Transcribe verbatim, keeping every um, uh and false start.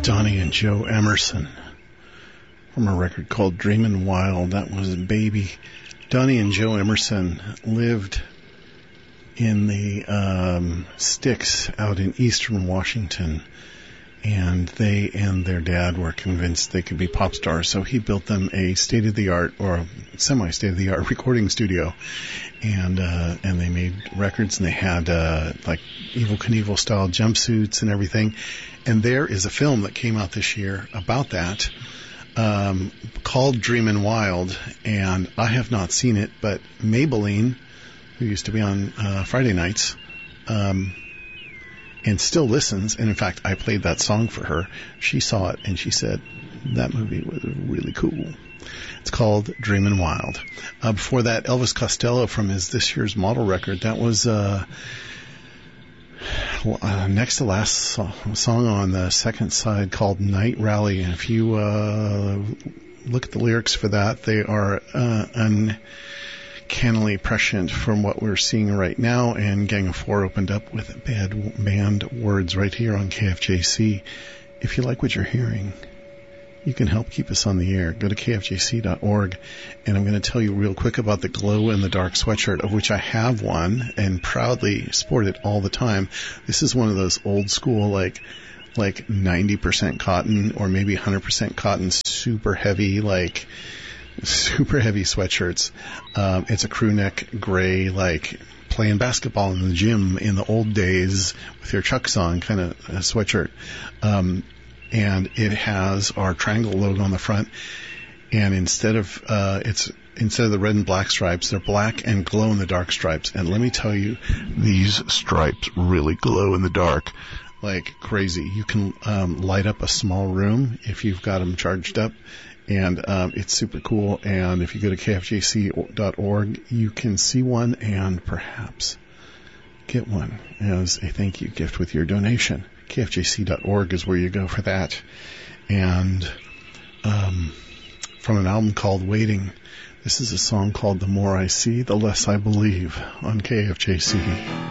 Donnie and Joe Emerson from a record called Dreamin' Wild. That was Baby. Donnie and Joe Emerson lived in the um, sticks out in eastern Washington, and they and their dad were convinced they could be pop stars, so he built them a state-of-the-art or semi-state-of-the-art recording studio, and uh, and they made records, and they had uh, like Evel Knievel style jumpsuits and everything. And there is a film that came out this year about that, um, called Dreamin' Wild, and I have not seen it, but Maybelline, who used to be on uh, Friday nights, um, and still listens, and in fact, I played that song for her. She saw it, and she said, that movie was really cool. It's called Dreamin' Wild. Uh, before that, Elvis Costello from his this year's model record. That was uh, uh, next to last so- song on the second side, called Night Rally. And if you uh, look at the lyrics for that, they are uh, uncannily prescient from what we're seeing right now. And Gang of Four opened up with bad banned words right here on K F J C. If you like what you're hearing, you can help keep us on the air. Go to K F J C dot org, and I'm going to tell you real quick about the glow-in-the-dark sweatshirt, of which I have one and proudly sport it all the time. This is one of those old-school, like like ninety percent cotton or maybe one hundred percent cotton, super heavy, like super heavy sweatshirts. Um, it's a crew neck gray, like playing basketball in the gym in the old days with your Chucks on kind of a sweatshirt. Um, and it has our triangle logo on the front, and instead of uh it's instead of the red and black stripes, they're black and glow in the dark stripes. And let me tell you, these stripes really glow in the dark like crazy. You can um light up a small room if you've got them charged up, and um it's super cool. And if you go to K F J C dot org, you can see one and perhaps get one as a thank you gift with your donation. K F J C dot org is where you go for that. And um, from an album called Waiting, this is a song called The More I See, The Less I Believe on K F J C.